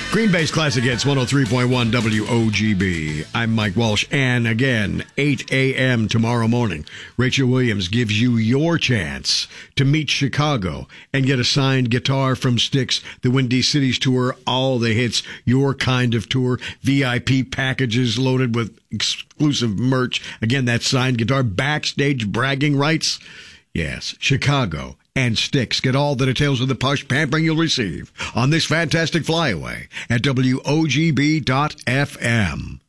Green Bay's Classic Hits, 103.1 WOGB. I'm Mike Walsh, and again, 8 a.m. tomorrow morning, Rachel Williams gives you your chance to meet Chicago and get a signed guitar from Styx, the Windy Cities Tour, all the hits, your kind of tour, VIP packages loaded with exclusive merch. Again, that signed guitar, backstage bragging rights. Yes, Chicago and Styx. Get all the details of the posh pampering you'll receive on this fantastic flyaway at WOGB.FM.